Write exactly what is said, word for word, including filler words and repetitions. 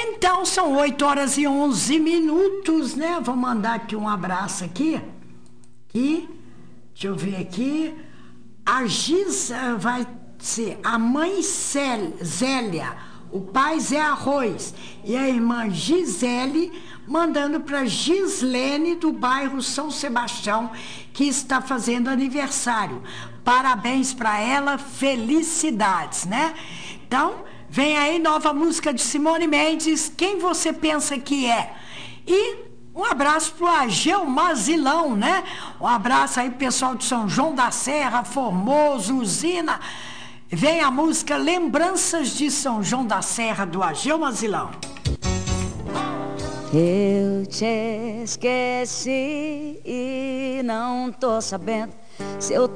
Então, são oito horas e onze minutos, né? Vou mandar aqui um abraço aqui. Aqui, deixa eu ver aqui. A Giz vai ser a mãe Célia, Zélia, o pai Zé Arroz e a irmã Gisele, mandando para Gislene do bairro São Sebastião, que está fazendo aniversário. Parabéns para ela, felicidades, né? Então, vem aí nova música de Simone Mendes, Quem Você Pensa Que É? E um abraço pro Ageu Mazilão, né? Um abraço aí pro pessoal de São João da Serra, Formoso, Usina. Vem a música Lembranças de São João da Serra, do Ageu Mazilão. Eu te esqueci e não tô sabendo se eu